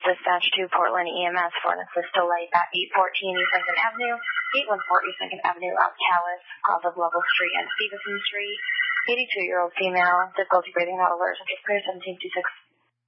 dispatch to Portland EMS for an assist delay at 814 East Lincoln Avenue, 814 East Lincoln Avenue, out Callis, cross of Lovell Street and Stevenson Street. 82-year-old female, difficulty breathing, not alert, subject clear, 1726.